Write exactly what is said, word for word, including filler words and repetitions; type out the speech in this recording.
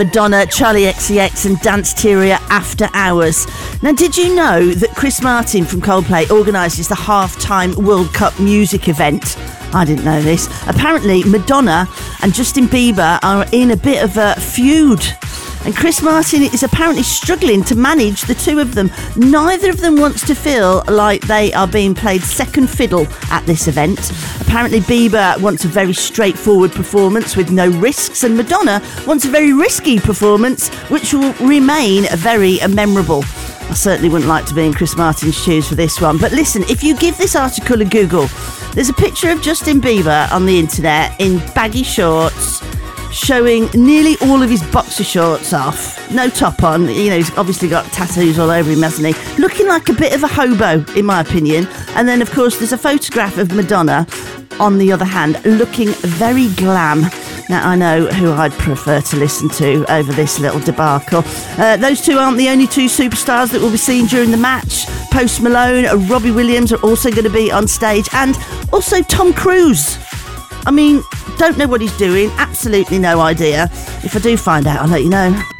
Madonna, Charlie X C X and Dance Tyria After Hours. Now, did you know that Chris Martin from Coldplay organises the halftime World Cup music event? I didn't know this. Apparently, Madonna and Justin Bieber are in a bit of a feud. And Chris Martin is apparently struggling to manage the two of them. Neither of them wants to feel like they are being played second fiddle at this event. Apparently Bieber wants a very straightforward performance with no risks, and Madonna wants a very risky performance which will remain very memorable. I certainly wouldn't like to be in Chris Martin's shoes for this one. But listen, if you give this article a Google, there's a picture of Justin Bieber on the internet in baggy shorts, showing nearly all of his boxer shorts off, no top on. You know, he's obviously got tattoos all over him, hasn't he? Looking like a bit of a hobo, in my opinion. And then, of course, there's a photograph of Madonna, on the other hand, looking very glam. Now, I know who I'd prefer to listen to over this little debacle. Uh, those two aren't the only two superstars that will be seen during the match. Post Malone and Robbie Williams are also going to be on stage, and also Tom Cruise. I mean, don't know what he's doing, absolutely no idea. If I do find out, I'll let you know.